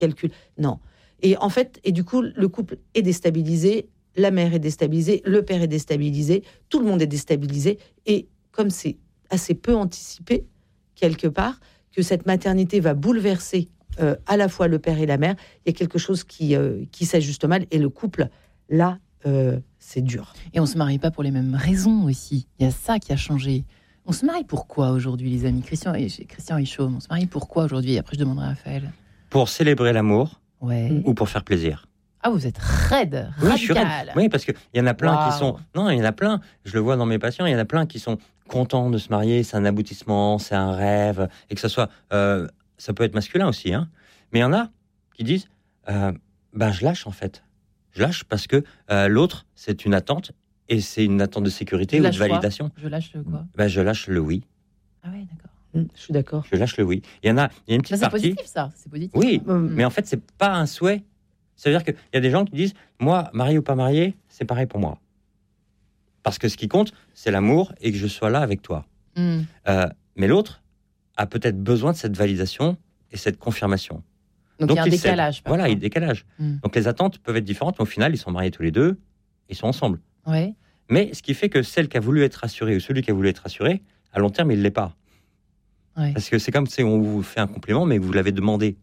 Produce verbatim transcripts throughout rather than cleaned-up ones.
calcul. Non. Et en fait, et du coup, le couple est déstabilisé, la mère est déstabilisée, le père est déstabilisé, tout le monde est déstabilisé. Et comme c'est assez peu anticipé, quelque part, que cette maternité va bouleverser euh, à la fois le père et la mère, il y a quelque chose qui, euh, qui s'ajuste mal. Et le couple, là, euh, c'est dur. Et on ne se marie pas pour les mêmes raisons aussi. Il y a ça qui a changé. On se marie pourquoi aujourd'hui, les amis? Christian et Christian Hichaume, on se marie pourquoi aujourd'hui? Après, je demanderai à Raphaël. Pour célébrer l'amour ouais. ou pour faire plaisir. Ah, vous êtes raide, radical. Oui, je suis raide. Oui, parce qu'il y en a plein wow. qui sont... Non, il y en a plein, je le vois dans mes patients, il y en a plein qui sont contents de se marier, c'est un aboutissement, c'est un rêve, et que ça soit... Euh, ça peut être masculin aussi, hein. Mais il y en a qui disent, euh, ben je lâche en fait. Je lâche parce que euh, l'autre, c'est une attente, et c'est une attente de sécurité ou de validation. Quoi je lâche le quoi ben, je lâche le oui. Ah oui, d'accord. Mmh, je suis d'accord. Je lâche le oui. Il y en a, il y a une petite ça, c'est partie... positif, ça. C'est positif. Oui, mmh. mais en fait, c'est pas un souhait. C'est-à-dire qu'il y a des gens qui disent, moi, marié ou pas marié, c'est pareil pour moi. Parce que ce qui compte, c'est l'amour et que je sois là avec toi. Mmh. Euh, mais l'autre a peut-être besoin de cette validation et cette confirmation. Donc, Donc il y a un décalage. Voilà, il y a un décalage. Mmh. Donc les attentes peuvent être différentes, mais au final, ils sont mariés tous les deux, ils sont ensemble. Ouais. Mais ce qui fait que celle qui a voulu être rassurée ou celui qui a voulu être rassuré, à long terme, il ne l'est pas. Ouais. Parce que c'est comme si on vous fait un compliment, mais que vous l'avez demandé.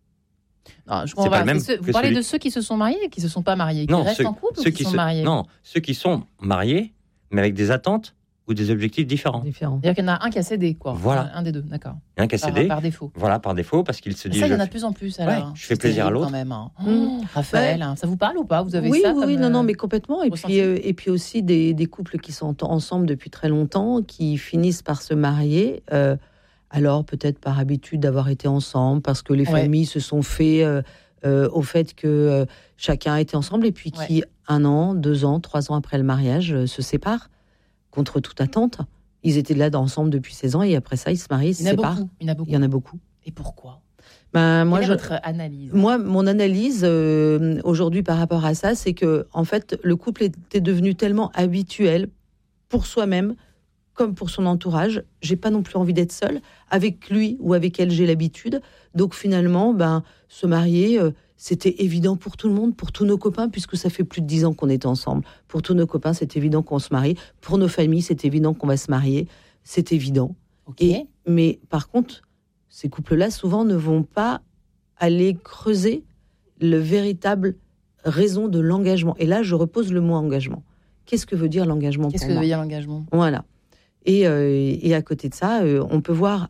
Non, je comprends pas. Même ceux, vous parlez celui... de ceux qui se sont mariés et qui ne se sont pas mariés, qui non, restent ceux, en couple ceux ou qui, qui sont se... mariés? Non, ceux qui sont mariés, mais avec des attentes ou des objectifs différents. différents. C'est-à-dire qu'il y en a un qui a cédé, quoi. Voilà. Un, un des deux, d'accord. Un qui a par, cédé. Par défaut. Voilà, par défaut, parce qu'il se dit... Ça, il y en a je... de plus en plus, alors. Ouais, je fais plaisir à l'autre. Quand même, hein. mmh. Raphaël, ouais. Ça vous parle ou pas? Vous avez oui, ça Oui, comme, oui, non, euh, non, mais complètement. Et puis, euh, et puis aussi des, des couples qui sont ensemble depuis très longtemps, qui finissent par se marier... Euh, alors peut-être par habitude d'avoir été ensemble, parce que les ouais. familles se sont fait euh, euh, au fait que euh, chacun était ensemble, et puis qui, ouais. un an, deux ans, trois ans après le mariage, euh, se séparent, contre toute attente. Ils étaient là ensemble depuis seize ans, et après ça, ils se marient, ils se séparent. Beaucoup. Il y en a beaucoup. Il y en a beaucoup. Et pourquoi? Ben, moi, Quelle je, est votre analyse? Moi, mon analyse euh, aujourd'hui par rapport à ça, c'est que en fait, le couple était devenu tellement habituel pour soi-même, comme pour son entourage. J'ai pas non plus envie d'être seule avec lui ou avec elle, j'ai l'habitude. Donc finalement, ben, se marier, euh, c'était évident pour tout le monde, pour tous nos copains, puisque ça fait plus de dix ans qu'on est ensemble. Pour tous nos copains, c'est évident qu'on se marie. Pour nos familles, c'est évident qu'on va se marier. C'est évident. Okay. Et, mais par contre, ces couples-là, souvent, ne vont pas aller creuser le véritable raison de l'engagement. Et là, je repose le mot engagement. Qu'est-ce que veut dire l'engagement Qu'est-ce pour que moi ? veut dire l'engagement ? Voilà. Et, euh, et à côté de ça, euh, on peut voir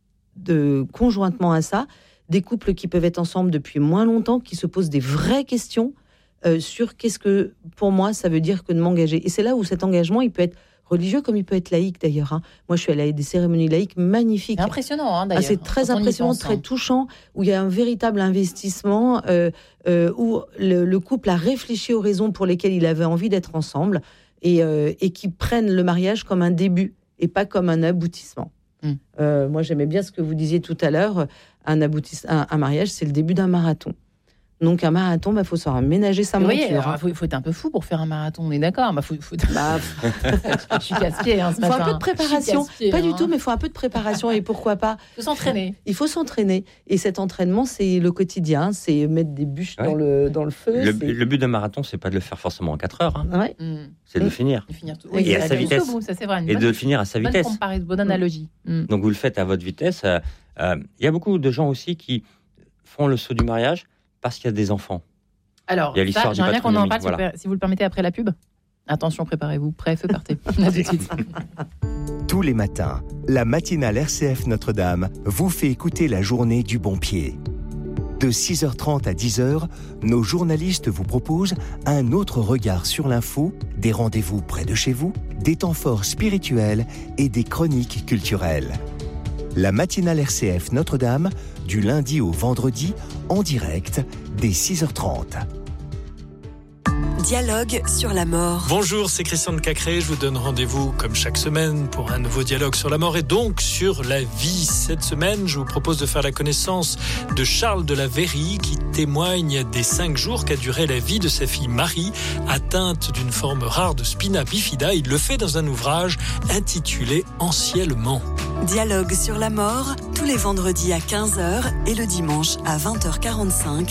de, conjointement à ça des couples qui peuvent être ensemble depuis moins longtemps, qui se posent des vraies questions euh, sur qu'est-ce que, pour moi, ça veut dire que de m'engager. Et c'est là où cet engagement, il peut être religieux comme il peut être laïque, d'ailleurs. Hein. Moi, je suis allée à des cérémonies laïques magnifiques. C'est impressionnant, hein, d'ailleurs. Ah, c'est très impressionnant, très touchant, où il y a un véritable investissement, euh, euh, où le, le couple a réfléchi aux raisons pour lesquelles il avait envie d'être ensemble, et, euh, et qui prennent le mariage comme un début et pas comme un aboutissement. Mmh. Euh, moi, j'aimais bien ce que vous disiez tout à l'heure. Un, aboutis- un, un mariage, c'est le début d'un marathon. Donc, un marathon, il bah, faut se ménager sa monture. Oui, il faut, faut être un peu fou pour faire un marathon, on est d'accord. Bah, faut, faut... bah, je suis casse-pied hein, ce matin. Il faut un peu de préparation. Pas hein. du tout, mais il faut un peu de préparation. Et pourquoi pas ? Il faut s'entraîner. Il faut s'entraîner. Et cet entraînement, c'est le quotidien. C'est mettre des bûches ouais. dans, le, dans le feu. Le, c'est... le but d'un marathon, c'est pas de le faire forcément en quatre heures. Hein. Ouais. Mmh. C'est de mmh. le finir. De finir tout. Oui, et à sa vitesse. Bout, ça, c'est vrai, et bonne, de le finir à sa vitesse. Bonne comparaison, bonne analogie. Mmh. Donc, vous le faites à votre vitesse. Il euh, euh, y a beaucoup de gens aussi qui font le saut du mariage parce qu'il y a des enfants. Alors, il y a l'histoire ça, j'aimerais bien qu'on en parle, voilà. si vous le permettez, après la pub. Attention, préparez-vous. Prêt, feu, partez. À tout de suite. Tous les matins, la matinale R C F Notre-Dame vous fait écouter la journée du bon pied. De six heures trente à dix heures, nos journalistes vous proposent un autre regard sur l'info, des rendez-vous près de chez vous, des temps forts spirituels et des chroniques culturelles. La matinale R C F Notre-Dame, du lundi au vendredi, en direct, dès six heures trente. Dialogue sur la mort. Bonjour, c'est Christian de Cacré. Je vous donne rendez-vous comme chaque semaine pour un nouveau dialogue sur la mort et donc sur la vie. Cette semaine, je vous propose de faire la connaissance de Charles de la Verrie qui témoigne des cinq jours qu'a duré la vie de sa fille Marie, atteinte d'une forme rare de spina bifida. Il le fait dans un ouvrage intitulé Anciellement. Dialogue sur la mort, tous les vendredis à quinze heures et le dimanche à vingt heures quarante-cinq